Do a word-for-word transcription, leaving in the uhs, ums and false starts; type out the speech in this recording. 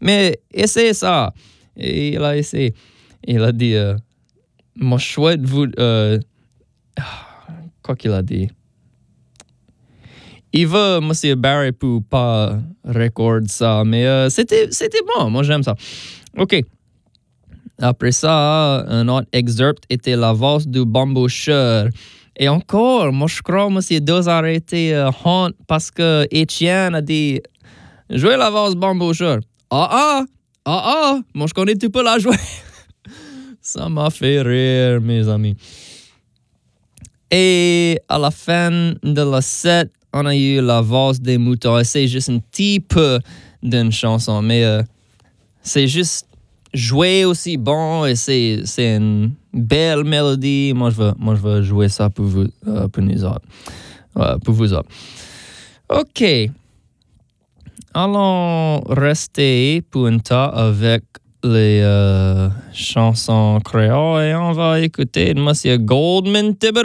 Mais essayez ça. Et il a essayé. Il a dit, euh, moi, je souhaite vous... Euh, quoi qu'il a dit? Il veut, monsieur Barry, pour pas record ça, mais euh, c'était, c'était bon. Moi, j'aime ça. OK. Après ça, un autre excerpt était la valse du bamboucheur. Et encore, moi, je crois, monsieur deux arrêté euh, honte parce que Étienne a dit jouez la valse bamboucheur. Ah ah! Ah ah! Moi, je connais, tu peux la jouer. Ça m'a fait rire, mes amis. Et à la fin de la set, on a eu la valse des moutons. Et c'est juste un petit peu d'une chanson, mais euh, c'est juste jouer aussi bon et c'est, c'est une belle mélodie. Moi, je veux, moi, je veux jouer ça pour vous, euh, pour nous autres. Ouais, pour vous autres. OK. Allons rester pour un temps avec les euh, chansons créoles et on va écouter Monsieur Goldman Thibodeau.